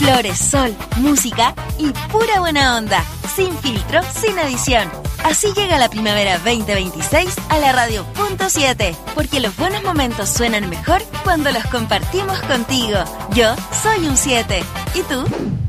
Flores, sol, música y pura buena onda. Sin filtro, sin edición. Así llega la primavera 2026 a la radio Punto 7. Porque los buenos momentos suenan mejor cuando los compartimos contigo. Yo soy un 7. ¿Y tú?